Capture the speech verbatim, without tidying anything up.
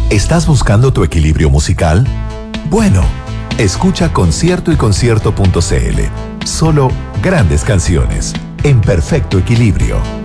¿Estás buscando tu equilibrio musical? Bueno, escucha Concierto y Concierto punto c l. Solo grandes canciones, en perfecto equilibrio.